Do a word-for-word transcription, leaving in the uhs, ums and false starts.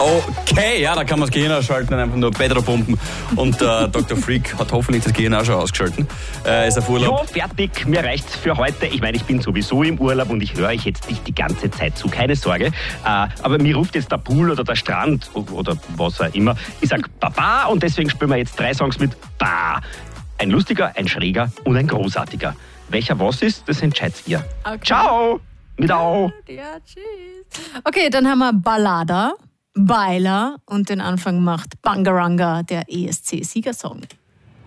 Okay, ja, da kann man das Gehirn ausschalten und einfach nur Pedro pumpen. Und äh, Doktor Freak hat hoffentlich das Gehirn auch schon ausgeschalten. Äh, ist auf Urlaub. Ja, fertig. Mir reicht's für heute. Ich meine, ich bin sowieso im Urlaub und ich höre euch jetzt nicht die ganze Zeit zu. Keine Sorge. Äh, aber mir ruft jetzt der Pool oder der Strand oder was auch immer. Ich sag Baba und deswegen spielen wir jetzt drei Songs mit Ba. Ein lustiger, ein schräger und ein großartiger. Welcher was ist, das entscheidet ihr. Okay. Ciao. Mit Au. Ja, tschüss. Okay, dann haben wir Ballada, Beiler und den Anfang macht Bangaranga, der E S C-Siegersong.